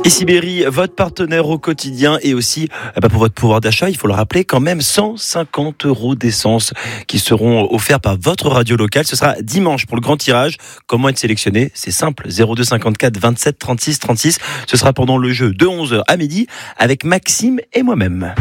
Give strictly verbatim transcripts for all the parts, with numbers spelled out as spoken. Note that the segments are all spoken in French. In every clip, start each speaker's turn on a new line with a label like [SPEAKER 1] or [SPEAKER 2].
[SPEAKER 1] Et Sibérie, votre partenaire au quotidien et aussi bah pour votre pouvoir d'achat, il faut le rappeler, quand même cent cinquante euros d'essence qui seront offerts par votre radio locale. Ce sera dimanche pour le grand tirage. Comment être sélectionné? C'est simple, zéro deux cinquante-quatre vingt-sept trente-six trente-six. Ce sera pendant le jeu de onze heures à midi avec Maxime et moi-même.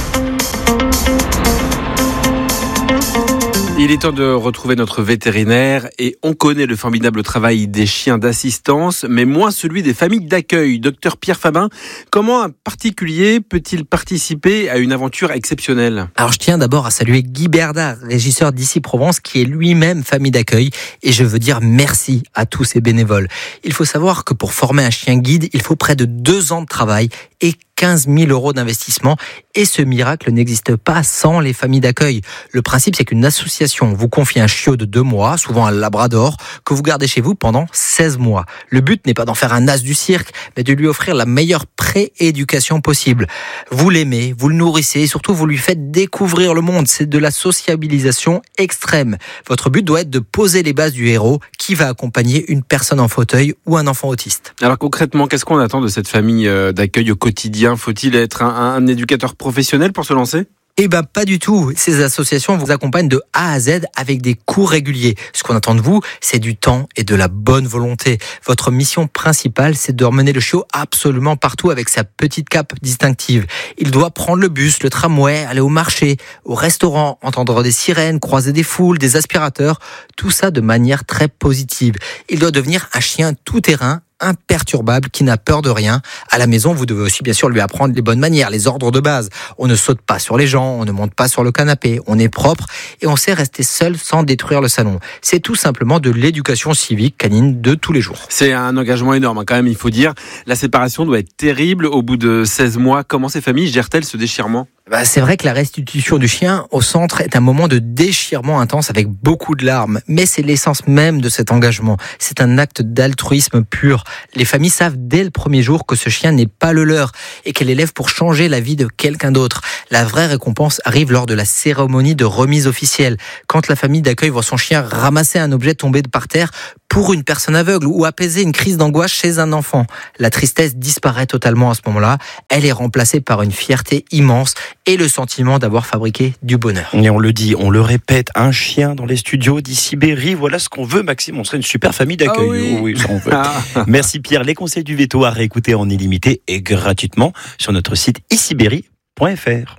[SPEAKER 2] Il est temps de retrouver notre vétérinaire et on connaît le formidable travail des chiens d'assistance, mais moins celui des familles d'accueil. Docteur Pierre Fabin, comment un particulier peut-il participer à une aventure exceptionnelle?
[SPEAKER 3] Alors je tiens d'abord à saluer Guy Berdard, régisseur d'Ici Provence, qui est lui-même famille d'accueil, et je veux dire merci à tous ces bénévoles. Il faut savoir que pour former un chien guide, il faut près de deux ans de travail et quinze mille euros d'investissement, et ce miracle n'existe pas sans les familles d'accueil. Le principe, c'est qu'une association vous confie un chiot de deux mois, souvent un labrador, que vous gardez chez vous pendant seize mois. Le but n'est pas d'en faire un as du cirque, mais de lui offrir la meilleure pré-éducation possible. Vous l'aimez, vous le nourrissez, et surtout vous lui faites découvrir le monde. C'est de la sociabilisation extrême. Votre but doit être de poser les bases du héros qui va accompagner une personne en fauteuil ou un enfant autiste.
[SPEAKER 2] Alors concrètement, qu'est-ce qu'on attend de cette famille d'accueil au quotidien? Faut-il être un, un éducateur professionnel pour se lancer?
[SPEAKER 3] Eh ben pas du tout. Ces associations vous accompagnent de A à Z avec des cours réguliers. Ce qu'on attend de vous, c'est du temps et de la bonne volonté. Votre mission principale, c'est de emmener le chiot absolument partout avec sa petite cape distinctive. Il doit prendre le bus, le tramway, aller au marché, au restaurant, entendre des sirènes, croiser des foules, des aspirateurs. Tout ça de manière très positive. Il doit devenir un chien tout-terrain, imperturbable, qui n'a peur de rien. À la maison, vous devez aussi bien sûr lui apprendre les bonnes manières, les ordres de base. On ne saute pas sur les gens, on ne monte pas sur le canapé, on est propre et on sait rester seul sans détruire le salon. C'est tout simplement de l'éducation civique canine de tous les jours.
[SPEAKER 2] C'est un engagement énorme quand même, il faut dire. La séparation doit être terrible au bout de seize mois. Comment ces familles gèrent-elles ce déchirement?
[SPEAKER 3] Bah, c'est vrai que la restitution du chien au centre est un moment de déchirement intense avec beaucoup de larmes, mais c'est l'essence même de cet engagement. C'est un acte d'altruisme pur. Les familles savent dès le premier jour que ce chien n'est pas le leur et qu'elle élève pour changer la vie de quelqu'un d'autre. La vraie récompense arrive lors de la cérémonie de remise officielle, quand la famille d'accueil voit son chien ramasser un objet tombé par terre pour une personne aveugle ou apaiser une crise d'angoisse chez un enfant. La tristesse disparaît totalement à ce moment-là. Elle est remplacée par une fierté immense et le sentiment d'avoir fabriqué du bonheur.
[SPEAKER 1] Et on le dit, on le répète, un chien dans les studios d'Isibéry, voilà ce qu'on veut, Maxime. On serait une super famille d'accueil.
[SPEAKER 2] Ah oui.
[SPEAKER 1] Oh oui, ça on veut. Merci Pierre. Les conseils du veto à réécouter en illimité et gratuitement sur notre site isibéry point f r.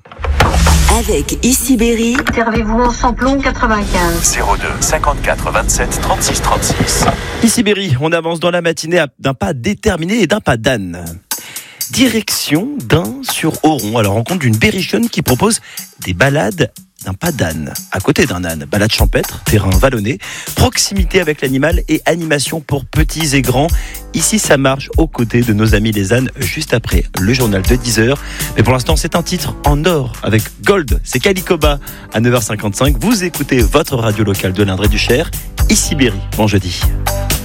[SPEAKER 4] Avec Isibéry,
[SPEAKER 5] servez-vous en samplon quatre-vingt-quinze.
[SPEAKER 6] zéro deux cinquante-quatre vingt-sept trente-six trente-six.
[SPEAKER 1] Isibéry, on avance dans la matinée d'un pas déterminé et d'un pas d'âne. Direction d'Ain sur Oron, à la rencontre d'une berrichonne qui propose des balades d'un pas d'âne, à côté d'un âne. Balade champêtre, terrain vallonné, proximité avec l'animal et animation pour petits et grands. Ici, ça marche aux côtés de nos amis les ânes, juste après le journal de dix heures. Mais pour l'instant, c'est un titre en or avec Gold. C'est Calicoba à neuf heures cinquante-cinq. Vous écoutez votre radio locale de l'Indre et du Cher, Isibéry. Bon jeudi.